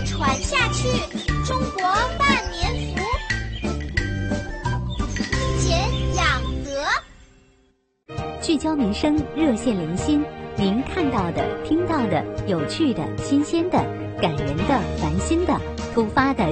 传下去，中国万年福。简养德， 聚焦民生，热线连心。您看到的、听到的、有趣的、新鲜的、感人的、烦心的、突发的、